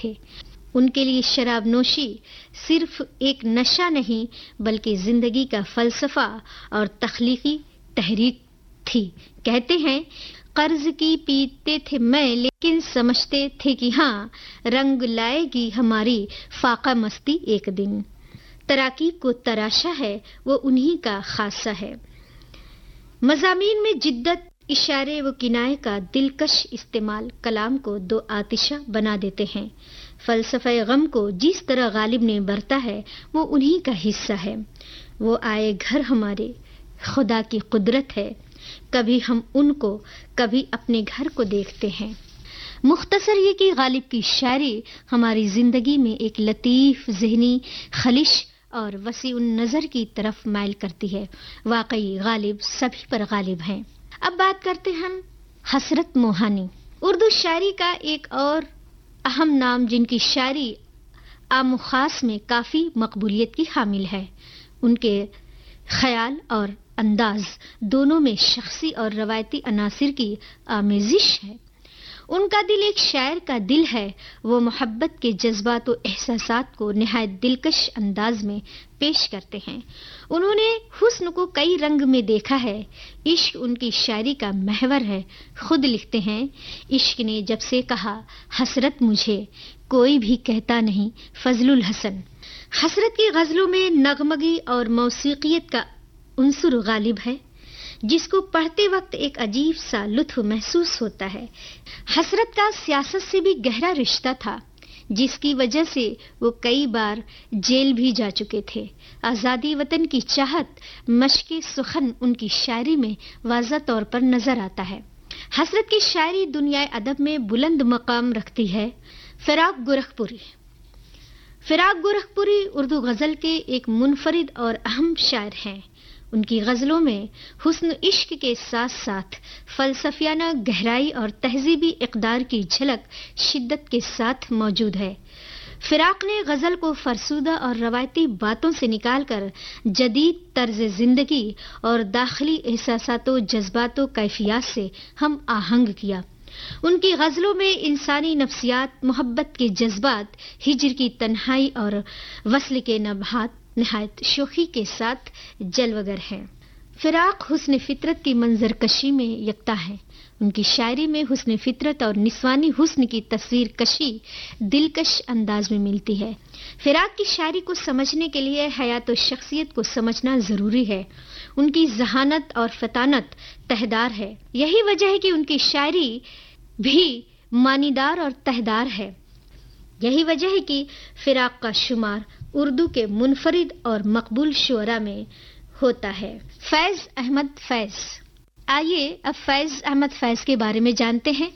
تھے. ان کے لیے شراب نوشی صرف ایک نشہ نہیں بلکہ زندگی کا فلسفہ اور تخلیقی تحریک تھی. کہتے ہیں قرض کی پیتے تھے میں لیکن سمجھتے تھے کہ ہاں رنگ لائے گی ہماری فاقہ مستی ایک دن. تراکیب کو تراشا ہے وہ انہی کا خاصہ ہے. مضامین میں جدت، اشارے و کنایے کا دلکش استعمال کلام کو دو آتشہ بنا دیتے ہیں. فلسفہ غم کو جس طرح غالب نے برتا ہے وہ انہی کا حصہ ہے. وہ آئے گھر ہمارے خدا کی قدرت ہے، کبھی ہم ان کو کبھی اپنے گھر کو دیکھتے ہیں. مختصر یہ کہ غالب کی شاعری ہماری زندگی میں ایک لطیف ذہنی خلش اور وسیع النظر کی طرف مائل کرتی ہے. واقعی غالب سبھی پر غالب ہیں. اب بات کرتے ہیں حسرت موہانی، اردو شاعری کا ایک اور اہم نام جن کی شاعری عام و خاص میں کافی مقبولیت کی حامل ہے. ان کے خیال اور انداز دونوں میں شخصی اور روایتی عناصر کی آمیزش ہے. ان کا دل ایک شاعر کا دل ہے. وہ محبت کے جذبات و احساسات کو نہایت دلکش انداز میں پیش کرتے ہیں. انہوں نے حسن کو کئی رنگ میں دیکھا ہے. عشق ان کی شاعری کا محور ہے. خود لکھتے ہیں عشق نے جب سے کہا حسرت مجھے کوئی بھی کہتا نہیں فضل الحسن. حسرت کی غزلوں میں نغمگی اور موسیقیت کا عنصر غالب ہے جس کو پڑھتے وقت ایک عجیب سا لطف محسوس ہوتا ہے. حسرت کا سیاست سے بھی گہرا رشتہ تھا جس کی وجہ سے وہ کئی بار جیل بھی جا چکے تھے. آزادی وطن کی چاہت مشق سخن ان کی شاعری میں واضح طور پر نظر آتا ہے. حسرت کی شاعری دنیا ادب میں بلند مقام رکھتی ہے. فراق گورکھپوری اردو غزل کے ایک منفرد اور اہم شاعر ہیں. ان کی غزلوں میں حسن عشق کے ساتھ ساتھ فلسفیانہ گہرائی اور تہذیبی اقدار کی جھلک شدت کے ساتھ موجود ہے. فراق نے غزل کو فرسودہ اور روایتی باتوں سے نکال کر جدید طرز زندگی اور داخلی احساسات و جذبات و کیفیات سے ہم آہنگ کیا. ان کی غزلوں میں انسانی نفسیات، محبت کے جذبات، ہجر کی تنہائی اور وصل کے نبحات نہایت شوخی کے ساتھ جلوگر ہیں. فراق حسن فطرت کی منظر کشی میں یکتا ہے. ان کی شاعری میں حسن فطرت اور نسوانی حسن کی تصویر کشی دلکش انداز میں ملتی ہے. فراق کی شاعری کو سمجھنے کے لیے حیات و شخصیت کو سمجھنا ضروری ہے. ان کی ذہانت اور فطانت تہدار ہے. یہی وجہ ہے کہ ان کی شاعری بھی معنیدار اور تہدار ہے. یہی وجہ ہے کہ فراق کا شمار اردو کے منفرد اور مقبول شعراء میں ہوتا ہے. فیض احمد فیض. آئیے اب فیض احمد فیض کے بارے میں جانتے ہیں.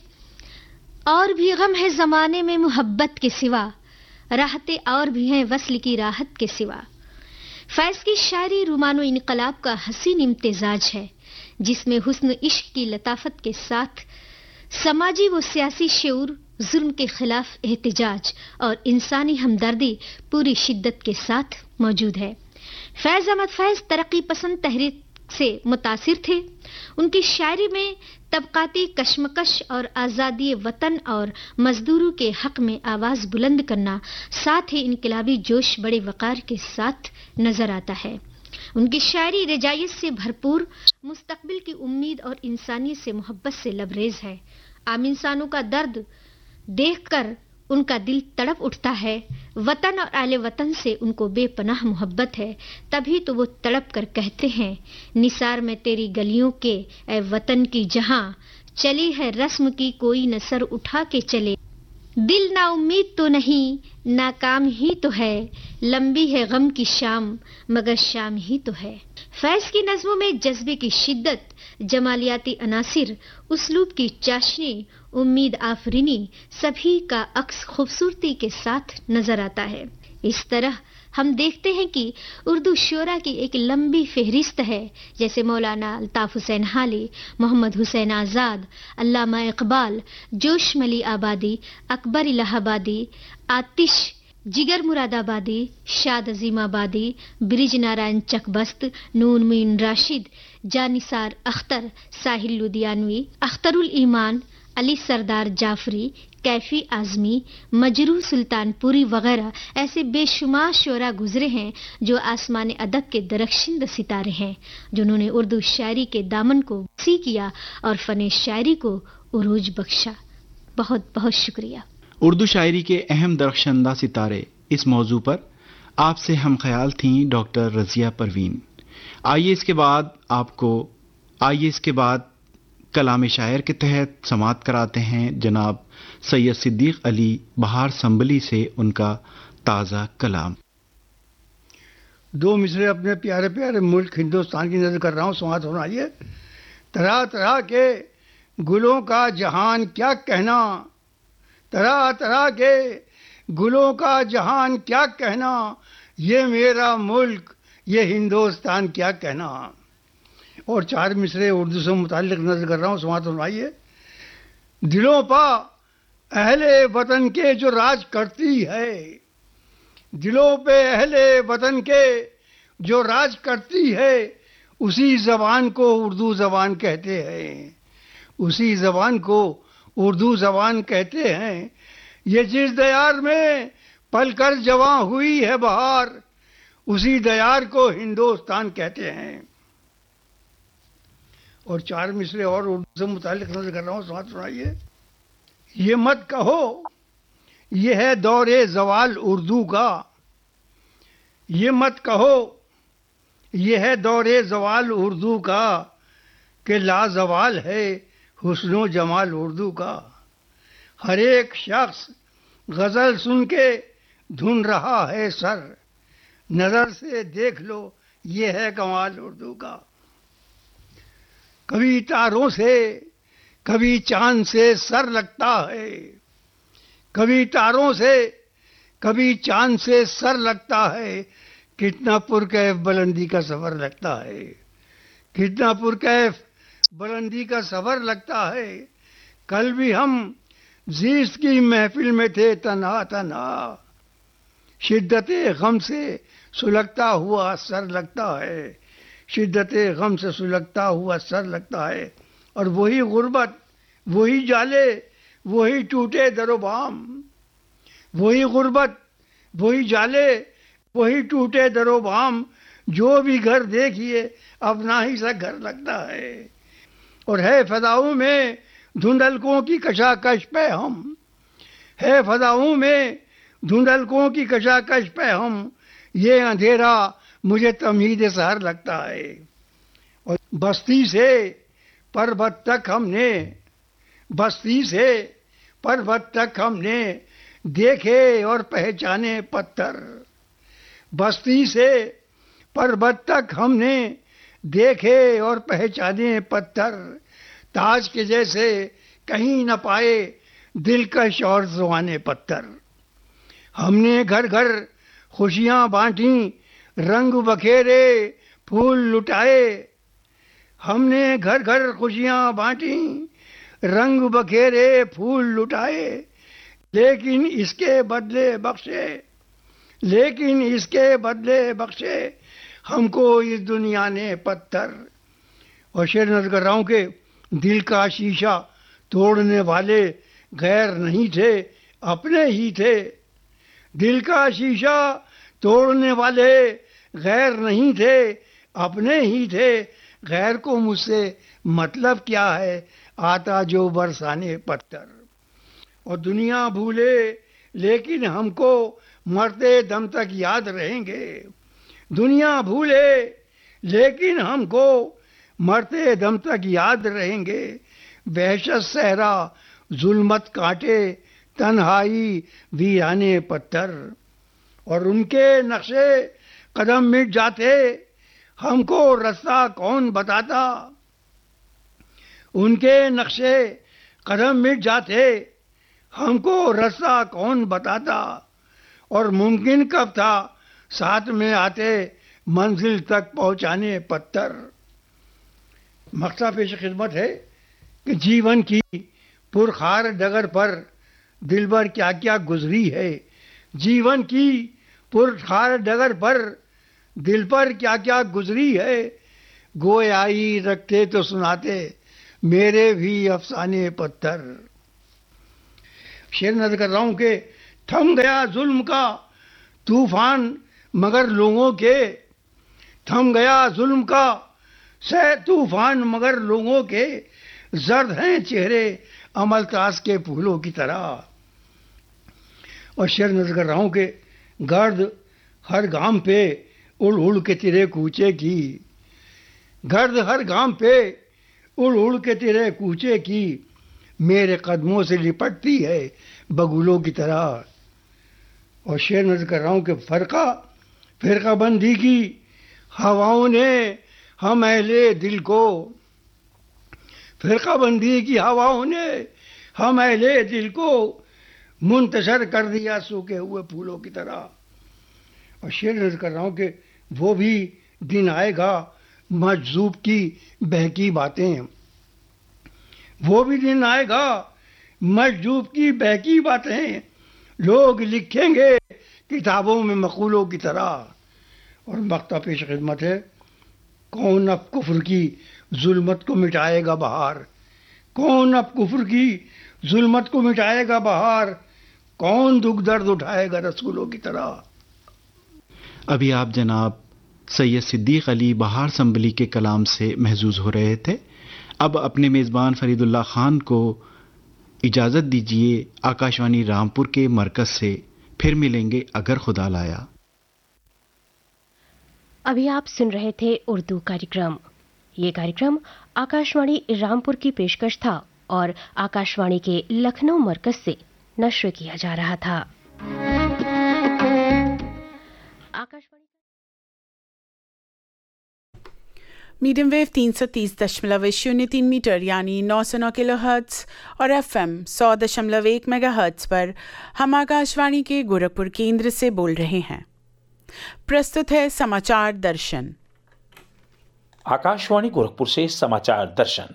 اور بھی غم ہے زمانے میں محبت کے سوا، راحتیں اور بھی ہیں وصل کی راحت کے سوا. فیض کی شاعری رومان و انقلاب کا حسین امتزاج ہے جس میں حسن عشق کی لطافت کے ساتھ سماجی و سیاسی شعور، ظلم کے خلاف احتجاج اور انسانی ہمدردی پوری شدت کے ساتھ موجود ہے. فیض احمد فیض ترقی پسند تحریک سے متاثر تھے. ان کی شاعری میں طبقاتی کشمکش اور آزادی وطن اور مزدوروں کے حق میں آواز بلند کرنا، ساتھ ہی انقلابی جوش بڑے وقار کے ساتھ نظر آتا ہے. ان کی شاعری رجائیت سے بھرپور، مستقبل کی امید اور انسانیت سے محبت سے لبریز ہے. عام انسانوں کا درد دیکھ کر ان کا دل تڑپ اٹھتا ہے. وطن اور اہل وطن سے ان کو بے پناہ محبت ہے. تبھی تو وہ تڑپ کر کہتے ہیں نثار میں تیری گلیوں کے اے وطن کی جہاں، چلی ہے رسم کی کوئی نہ سر اٹھا کے چلے. دل نا امید تو نہیں ناکام ہی تو ہے، لمبی ہے غم کی شام مگر شام ہی تو ہے. فیض کی نظموں میں جذبے کی شدت، جمالیاتی عناصر، اسلوب کی چاشنی، امید آفرینی سبھی کا عکس خوبصورتی کے ساتھ نظر آتا ہے. اس طرح ہم دیکھتے ہیں کہ اردو شعراء کی ایک لمبی فہرست ہے جیسے مولانا الطاف حسین حالی، محمد حسین آزاد، علامہ اقبال، جوش ملی آبادی، اکبر الہ آبادی، آتش جگر مراد آبادی، شاد عظیم آبادی، برج نارائن چکبست، نون معین راشد، جانثار اختر، ساحل لدھیانوی، اختر الایمان، علی سردار جعفری، کیفی اعظمی، مجروح سلطان پوری وغیرہ ایسے بے شمار شعراء گزرے ہیں جو آسمان ادب کے درخشندہ ستارے ہیں، جنہوں نے اردو شاعری کے دامن کو وسیع کیا اور فن شاعری کو عروج بخشا۔ بہت بہت شکریہ۔ اردو شاعری کے اہم درخشندہ ستارے، اس موضوع پر آپ سے ہم خیال تھیں ڈاکٹر رضیہ پروین۔ آئیے اس کے بعد کلام شاعر کے تحت سماعت کراتے ہیں جناب سید صدیق علی بہار سنبلی سے ان کا تازہ کلام۔ دو مصرے اپنے پیارے پیارے ملک ہندوستان کی نظر کر رہا ہوں، سماعت فرمائیے۔ طرح طرح کے گلوں کا جہان کیا کہنا، طرح طرح کے گلوں کا جہان کیا کہنا، یہ میرا ملک یہ ہندوستان کیا کہنا۔ اور چار مصرے اردو سے متعلق نظر کر رہا ہوں، سماعت فرمائیے۔ دلوں پا اہل وطن کے جو راج کرتی ہے، دلوں پہ اہل وطن کے جو راج کرتی ہے، اسی زبان کو اردو زبان کہتے ہیں، اسی زبان کو اردو زبان کہتے ہیں۔ یہ جس دیار میں پل کر جواں ہوئی ہے بہار، اسی دیار کو ہندوستان کہتے ہیں۔ اور چار مصرے اور اردو سے متعلق نظر کر رہا ہوں، سماعت فرمائیے۔ یہ مت کہو یہ ہے دور زوال اردو کا، یہ مت کہو یہ ہے دور زوال اردو کا، کہ لازوال ہے حسن و جمال اردو کا۔ ہر ایک شخص غزل سن کے دھن رہا ہے سر، نظر سے دیکھ لو یہ ہے کمال اردو کا۔ کبھی تاروں سے کبھی چاند سے سر لگتا ہے، کبھی تاروں سے کبھی چاند سے سر لگتا ہے، کتنا پرکیف بلندی کا سفر لگتا ہے، کتنا پرکیف بلندی کا سفر لگتا ہے۔ کل بھی ہم زیست کی محفل میں تھے تنہا تنہا، شدت غم سے سلگتا ہوا سر لگتا ہے، شدت غم سے سلگتا ہوا سر لگتا ہے۔ اور وہی غربت، وہی جالے، وہی ٹوٹے در و بام، وہی غربت، وہی جالے، وہی ٹوٹے در و بام، جو بھی گھر دیکھیے اپنا ہی سا گھر لگتا ہے۔ اور ہے فضاؤں میں دھندلکوں کی کشاکش پہ ہم، ہے فضاؤں میں دھندلکوں کی کشاکش پہ ہم، یہ اندھیرا مجھے تمہید سحر لگتا ہے۔ اور بستی سے پربت تک ہم نے، بستی سے پربت تک ہم نے دیکھے اور پہچانے پتھر، بستی سے پربت تک ہم نے دیکھے اور پہچانے پتھر، تاج کے جیسے کہیں نہ پائے دلکش اور زوانے پتھر۔ ہم نے گھر گھر خوشیاں بانٹیں، رنگ بکھیرے پھول لٹائے، ہم نے گھر گھر خوشیاں بانٹیں، رنگ بکھیرے پھول لٹائے، لیکن اس کے بدلے بخشے، لیکن اس کے بدلے بخشے ہم کو اس دنیا نے پتھر۔ اور شعر نظر کر رہا ہوں کہ دل کا شیشہ توڑنے والے غیر نہیں تھے، اپنے ہی تھے، دل کا شیشہ توڑنے والے غیر نہیں تھے، اپنے ہی تھے، غیر کو مجھ سے مطلب کیا ہے، آتا جو برسانے پتھر۔ اور دنیا بھولے لیکن ہم کو مرتے دم تک یاد رہیں گے، دنیا بھولے لیکن ہم کو مرتے دم تک یاد رہیں گے، وحشت صحرا ظلمت کانٹے تنہائی ویرانے پتھر۔ اور ان کے نقشے قدم مٹ جاتے ہم کو رستہ کون بتاتا، ان کے نقشے قدم مٹ جاتے ہم کو رستہ کون بتاتا، اور ممکن کب تھا ساتھ میں آتے منزل تک پہنچانے پتھر۔ مقصد پیش خدمت ہے کہ جیون کی پرخار ڈگر پر دلبر کیا کیا گزری ہے، جیون کی پرخار ڈگر پر دل پر کیا کیا گزری ہے، گویائی رکھتے تو سناتے میرے بھی افسانے پتھر۔ شعر نظر کر رہا ہوں کہ تھم گیا ظلم کا طوفان مگر لوگوں کے، تھم گیا ظلم کا سہ طوفان مگر لوگوں کے، زرد ہیں چہرے عمل تاس کے پھولوں کی طرح. اور شعر نظر کر رہا ہوں کہ گرد ہر گام پہ اڑ اڑ کے تیرے کوچے کی، گرد ہر گام پہ اڑ اڑ کے تیرے کوچے کی، میرے قدموں سے لپٹتی ہے بگولوں کی طرح. اور شعر نظر کر رہا ہوں کہ فرقہ بندی کی ہواؤں نے ہم اہل دل کو، فرقہ بندی کی ہواؤں نے ہم اہل دل کو منتشر کر دیا سوکھے ہوئے پھولوں کی طرح. اور شعر نظر کر رہا ہوں کہ وہ بھی دن آئے گا مجذوب کی بہکی باتیں، وہ بھی دن آئے گا مجذوب کی بہکی باتیں، لوگ لکھیں گے کتابوں میں مقولوں کی طرح. اور مقطع پیش خدمت ہے، کون اب کفر کی ظلمت کو مٹائے گا بہار، کون اب کفر کی ظلمت کو مٹائے گا بہار، کون دکھ درد اٹھائے گا رسولوں کی طرح. ابھی آپ جناب سید صدیق علی بہار سنبلی کے کلام سے محظوظ ہو رہے تھے. اب اپنے میزبان فرید اللہ خان کو اجازت دیجیے. آکاشوانی رامپور کے مرکز سے پھر ملیں گے اگر خدا لایا. ابھی آپ سن رہے تھے اردو کارکرم. یہ کارکرم آکاشوانی رامپور کی پیشکش تھا اور آکاشوانی کے لکھنؤ مرکز سے نشر کیا جا رہا تھا. میڈیم ویو 330.03 میٹر یعنی 909 کلو ہرٹز اور FM 100.1 میگا ہرٹز پر ہم آکاشوانی کے گورکھپور کیندر سے بول رہے ہیں. پرستت ہے سماچار درشن. آکاشوانی گورکھپور سے سماچار درشن.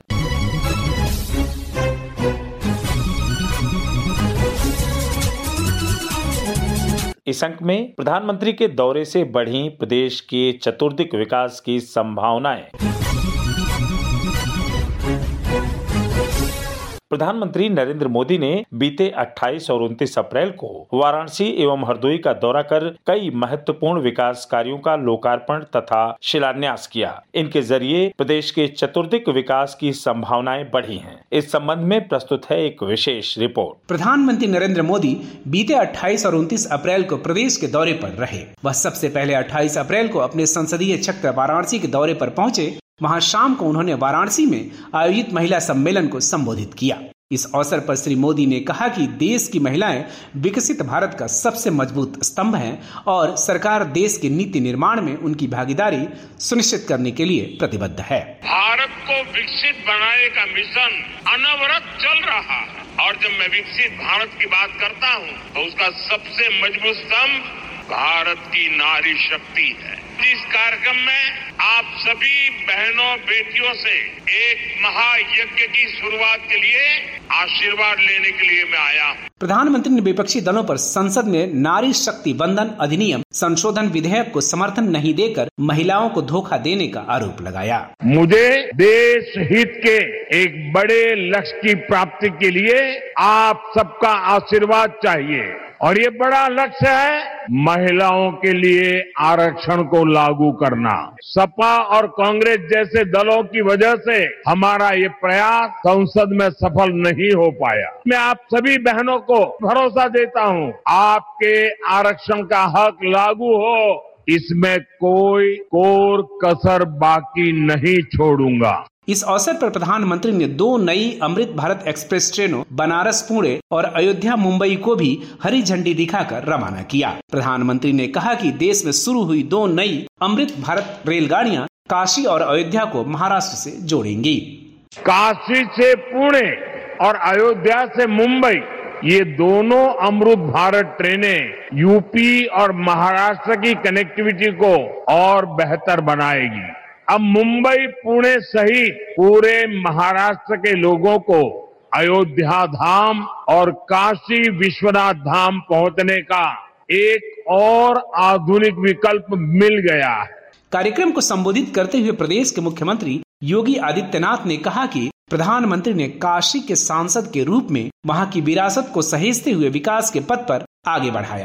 اس انک میں پردھان منتری کے دورے سے بڑھی پردیش کے چتردک وکاس کی سمبھاونائیں. پردھان منتری نریندر مودی نے بیتے 28 اور 29 اپریل کو وارانسی ایوم ہردوئی کا دورہ کر کئی مہتوپورن وکاس کاریوں کا لوکارپن تتھا شلانیاس کیا. ان کے ذریعے پردیش کے چتردک وکاس کی سمبھاونائیں بڑھی ہیں. اس سمبند میں پرستت ہے ایک وشیش رپورٹ. پردھان منتری نریندر مودی بیتے 28 اور 29 اپریل کو پردیش کے دورے پر رہے. وہ سب سے پہلے 28 اپریل کو اپنے سنسدیہ چھتر وارانسی کے دورے پر پہنچے. وہاں شام کو انہوں نے وارانسی میں آیوجت مہیلا سمیلن کو سمبودھت کیا. اس اوسر پر شری مودی نے کہا کہ دیش کی مہیلائیں وکست بھارت کا سب سے مضبوط استمبھ ہیں اور سرکار دیش کے نیتی نرمان میں ان کی بھاگیداری سنشچت کرنے کے لیے پرتیبدھ ہے. بھارت کو وکست بنانے کا مشن انورت چل رہا ہے اور جب میں وکست بھارت کی بات کرتا ہوں تو اس کا سب سے مضبوط استمبھ بھارت کی ناری شکتی ہے. اس کارکرم میں آپ سبھی بہنوں بیٹیوں سے ایک مہا یجఞ کی شروعات کے لیے آشیرواد لینے کے لیے میں آیا ہوں. پردھان منتری نے وپکشی دلوں پر سنسد میں ناری شکتی بندھن ادھینیم سنشودھن ودھیک کو سمرتھن نہیں دے کر مہیلاؤں کو دھوکہ دینے کا آروپ لگایا. مجھے دیش ہت کے ایک بڑے لکष्य کی پراپتی کے لیے آپ سب کا آشیرواد چاہیے اور یہ بڑا لکष्य ہے مہیلاؤں کے لیے آرक्षण کو لاگو کرنا. سپا اور کانگریس جیسے دلوں کی وجہ سے ہمارا یہ پریاس संसद میں سفل نہیں ہو پایا. میں آپ سبھی بہنوں کو بھروسہ دیتا ہوں آپ کے آرक्षण کا حق لاگو ہو. اس میں کوئی کور کسر باقی نہیں چھوڑوں گا. اس اوسر پر پردھان منتری نے 2 نئی امرت بھارت ایکسپریس ٹرینوں بنارس پونے اور ایودھیا ممبئی کو بھی ہری جھنڈی دکھا کر روانہ کیا. پردھان منتری نے کہا کہ دیش میں شروع ہوئی 2 نئی امرت بھارت ریل گاڑیاں کاشی اور ایودھیا کو مہاراشٹر سے جوڑیں گی. کاشی سے پونے اور ایودھیا سے ممبئی یہ دونوں امرت بھارت ٹرینیں یو پی اور مہاراشٹر کی کنیکٹیویٹی کو اور بہتر بنائے گی. اب ممبئی پونے سہیت پورے مہاراشٹر کے لوگوں کو ایودھیا دھام اور کاشی وشوناتھ دھام پہنچنے کا ایک اور آدھونک وکلپ مل گیا ہے. کاریکرم کو سمبودھت کرتے ہوئے پردیش کے مکھیہ منتری یوگی آدتیہ ناتھ نے کہا کہ प्रधानमंत्री ने काशी के सांसद के रूप में वहां की विरासत को सहेजते हुए विकास के पथ पर आगे बढ़ाया।